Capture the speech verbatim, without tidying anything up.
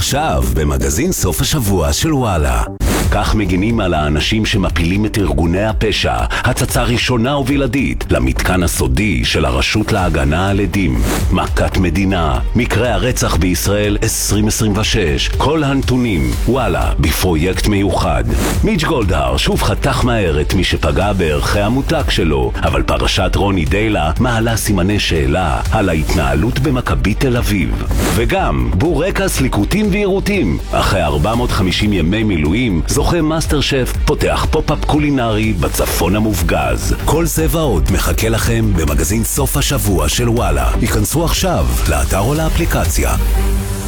עכשיו במגזין סוף השבוע של וואלה. כך מגינים על האנשים שמפילים את ארגוני הפשע, הצצה ראשונה ובלעדית למתקן הסודי של הרשות להגנה על עדים. מכת מדינה, מקרה הרצח בישראל עשרים עשרים ושש, כל הנתונים, וואלה, בפרויקט מיוחד. מיץ' גולדהר שוב חתך מהר את מי שפגע בערכי המותק שלו, אבל פרשת רוני דיילה מעלה סימני שאלה על ההתנהלות במכבי תל אביב. וגם בורקס ליקוטים ועירותים, אחרי ארבע מאות וחמישים ימי מילואים, זוכה מאסטר שף פותח פופ-אפ קולינרי בצפון המופגז. כל זה ועוד מחכה לכם במגזין סוף השבוע של וואלה. היכנסו עכשיו לאתר או לאפליקציה.